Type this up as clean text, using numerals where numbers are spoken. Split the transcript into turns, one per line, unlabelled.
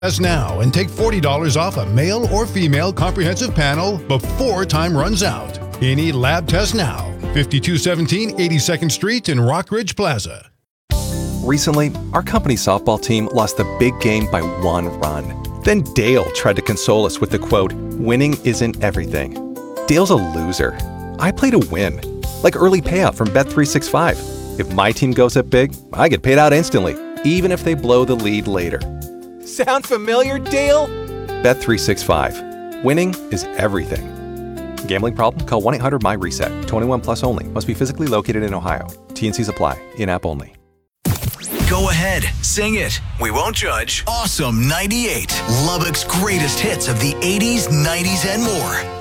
Us now and take $40 off a male or female comprehensive panel before time runs out. Any lab test now. 5217 82nd Street in Rockridge Plaza.
Recently, our company softball team lost the big game by 1 run. Then Dale tried to console us with the quote, "Winning isn't everything." Dale's a loser. I play to win. Like early payout from Bet365. If my team goes up big, I get paid out instantly, even if they blow the lead later. Sound familiar, Dale? Bet365. Winning is everything. Gambling problem? Call 1-800-MY-RESET. 21 plus only. Must be physically located in Ohio. T&Cs apply. In-app only.
Go ahead, sing it. We won't judge. Awesome 98. Lubbock's greatest hits of the 80s, 90s, and more.